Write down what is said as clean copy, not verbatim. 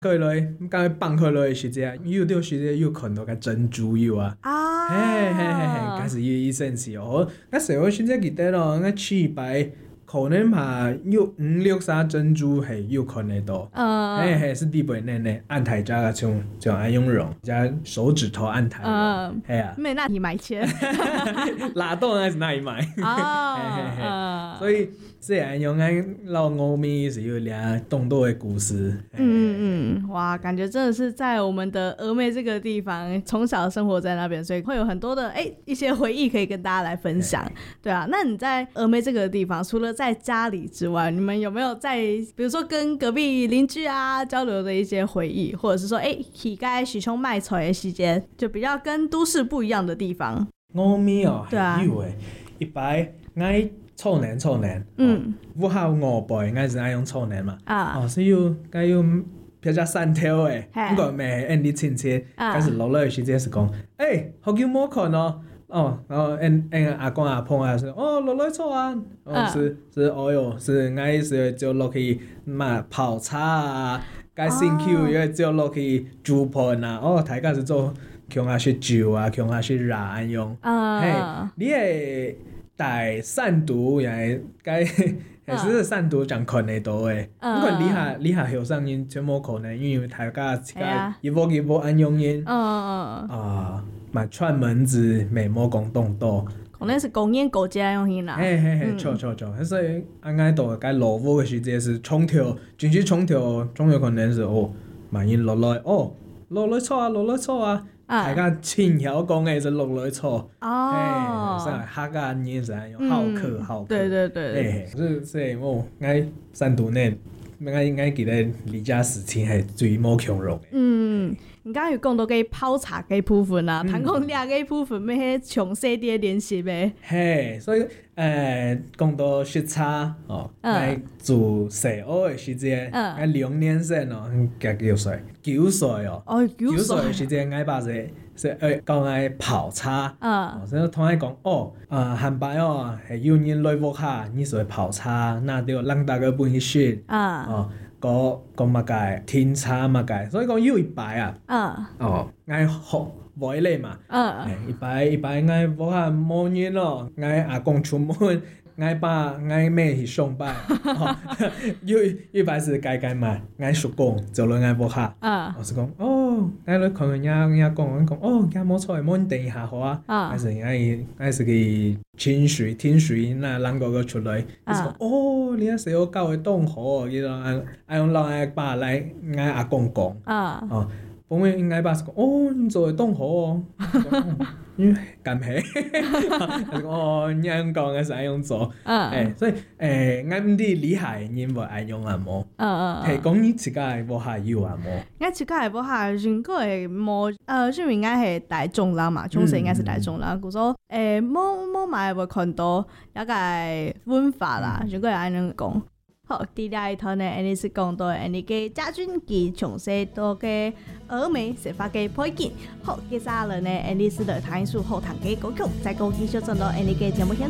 开落，刚才放开落的时阵，有着时阵有看到个珍珠有啊。嘿，开始有意思哦。那时候现在记得咯，那去摆可能嘛有5、6、3珍珠系有看得到。嘿，是地本呢，按台加个像安用绒，加手指头按台绒。嘿啊， 没那里买钱， 哪到那是哪里买？所以这安用安老欧米是有俩动作的故事。 哇，感觉真的是在我们的峨眉这个地方，从小生活在那边，所以会有很多的一些回忆可以跟大家来分享。对啊，那你在峨眉这个地方，除了在家里之外，你们有没有在比如说跟隔壁邻居啊交流的一些回忆，或者是说去该许冲卖菜的时间，就比较跟都市不一样的地方？ 峨眉哦， 对啊， 有诶，一摆爱臭男，不好5辈，爱是爱用臭男嘛。所以该用比较善条诶，不过咩按你亲戚，开始落来时间是讲，好久冇看哦。然后阿公阿婆啊说，落来错啊，是哟，是爱是就落去嘛泡茶啊，该辛苦也就落去煮盘啊，大家是做强下去酒啊，强下去热安用，你会带散毒也该。还是散毒讲看得到诶，不过你下后上因全无可能，因为大家一波安用因，嘛串门子美莫讲动多， 可能是公演国家用因啦。 错，所以安爱到该落雨的时节是冲跳，进去冲跳，总有可能是万一落来错啊。大家亲晓讲诶是落来错，是客家人是安用好客。 对， 所以爱散毒呢，爱记得李家事情系最冇强弱诶。 你刚刚有讲到个泡茶个部分啊，谈讲俩个部分要迄详细啲练习诶。 所以讲到食茶爱做细学诶时阵，爱2年生加9岁，9岁9岁诶时阵爱把是讲爱泡茶，所以同爱讲汉白系有人来屋下，你是泡茶，那就让大家分析讲乜解天茶乜解，所以讲有一排愛學話咧嘛，一排愛屋下冇人咯，愛阿公出門，愛妹去上班，有排是該嘛，愛叔公就來愛屋下，我是講愛來看人家講，家冇錯，冇人等一下好啊，愛是去聽水那人個出來，你講你阿細個教佢當好，佢講愛用老愛爸來愛阿公講，本來愛爸是講你做會當好因為咁係，你愛用講嘅是愛用做，所以愛唔啲厲害人無愛用啊冇，係講你自家無下有啊冇， 我自家無下應該係冇，因為我係大眾人嘛，從細應該是大眾人，故所冇買會看到一個文化啦，應該係安樣講。好，第二套呢，你是講到你嘅家軍佢從細到嘅峨眉設法嘅背景。好，接下來呢，你是來談一首後堂嘅歌曲，再講繼續進到你嘅節目現